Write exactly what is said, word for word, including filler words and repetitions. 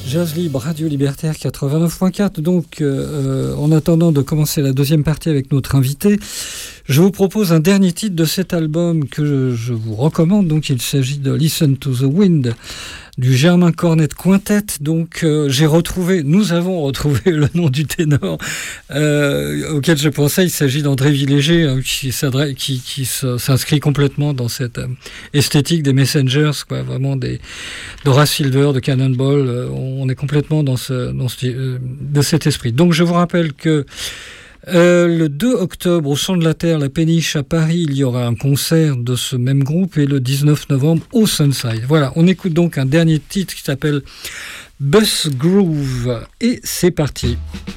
Jazz Libre, Radio Libertaire quatre-vingt-neuf point quatre. Donc, euh, en attendant de commencer la deuxième partie avec notre invité, je vous propose un dernier titre de cet album que je, je vous recommande. Donc, il s'agit de Listen to the Wind du Germain Cornet Quintet. Donc, euh, j'ai retrouvé, nous avons retrouvé le nom du ténor euh, auquel je pensais. Il s'agit d'André Villéger, hein, qui, qui, qui s'inscrit complètement dans cette euh, esthétique des Messengers, quoi, vraiment des d'Horace Silver, de Cannonball. Euh, on est complètement dans ce, dans ce, euh, de cet esprit. Donc, je vous rappelle que Euh, le deux octobre, au Chant de la Terre, la Péniche à Paris, il y aura un concert de ce même groupe, et le dix-neuf novembre au Sunside. Voilà, on écoute donc un dernier titre qui s'appelle Bus Groove, et c'est parti.